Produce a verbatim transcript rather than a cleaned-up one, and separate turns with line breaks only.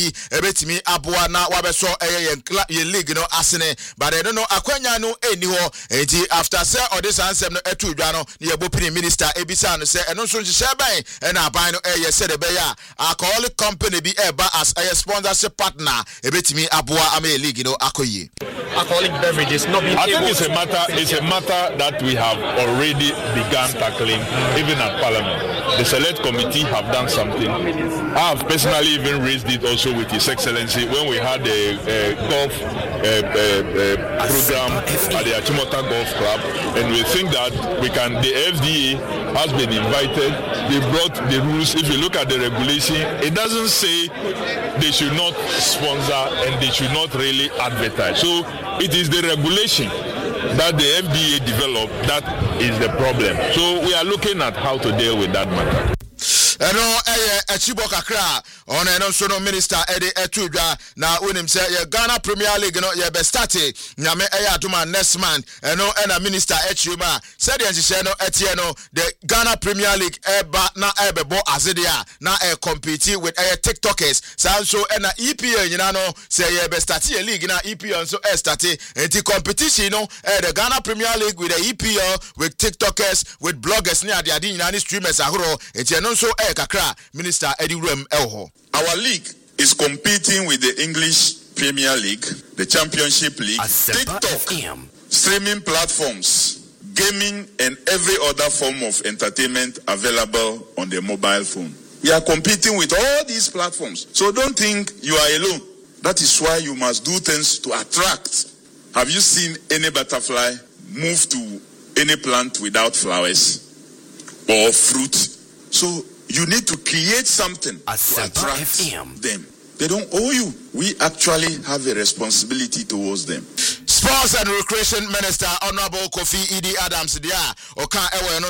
ebetimi aboa na wabeso eye ye league no asene but I don't know akwanya no eni ho enti after say all this ansem no etu dwa no ne yebopini minister ebisa no say eno so nhye ban e na aban no eye se de be ya alcoholic company bi eba as a sponsorship partner ebetimi aboa ama league no akoyi
alcoholic beverages not being
I
able
think it's a matter it's a matter that we have already begun tackling even at Parliament. The select committee have done something. I have personally even raised it also with His Excellency when we had a, a golf uh, uh, uh, program at the Achimota Golf Club, and we think that we can. The F D A has been invited. They brought the rules. If you look at the regulation, it doesn't say they should not sponsor and they should not really advertise. So it is the regulation that the F D A developed that is the problem. So we are looking at how to deal with that matter.
Eno eye achibo kakra on eno so no minister ede etudwa na unim say ye Ghana Premier League no ye be start nyame eye aduma next month eno ena minister echiuma said the nhye no etie no the Ghana Premier League eba na ebebo azedia na e compete with eye TikTokers sanso ena E P L nyina no say ye be start ye league na E P L so e start enti competition no e the Ghana Premier League with the E P L with TikTokers with bloggers ni ade ade nyina ni streamers ahoro enti eno so kakra Minister Eddie Rem Elho.
Our league is competing with the English Premier League, the Championship League, TikTok, streaming platforms, gaming, and every other form of entertainment available on the mobile phone. We are competing with all these platforms. So don't think you are alone. That is why you must do things to attract. Have you seen any butterfly move to any plant without flowers or fruit? So you need to create something to attract them. They don't owe you. We actually have a responsibility towards them.
Sports and Recreation Minister Honorable Kofi Idi Adams dia oka ewe no